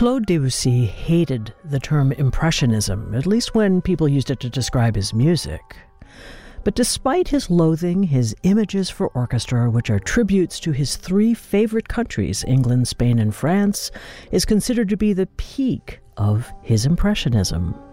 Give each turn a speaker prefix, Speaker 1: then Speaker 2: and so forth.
Speaker 1: Claude Debussy hated the term Impressionism, at least when people used it to describe his music. But despite his loathing, his images for orchestra, which are tributes to his three favorite countries, England, Spain, and France, is considered to be the peak of his Impressionism.